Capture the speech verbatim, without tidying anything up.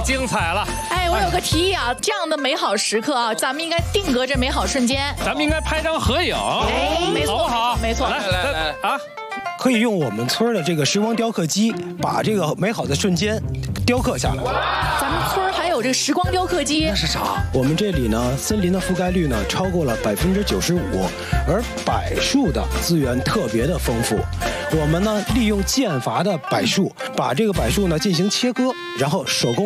精彩了！ 哎，我有个提议啊，这样的美好时刻啊，咱们应该定格这美好瞬间。 咱们应该拍张合影， 哎，没错， 好不好？ 没错。 来来来啊！ 可以用我们村的这个时光雕刻机，把这个美好的瞬间雕刻下来。 咱们村儿还有这个时光雕刻机， 那是啥？ 我们这里呢，森林的覆盖率呢超过了百分之九十五，而柏树的资源特别的丰富。我们呢利用间伐的柏树，把这个柏树呢进行切割，然后手工。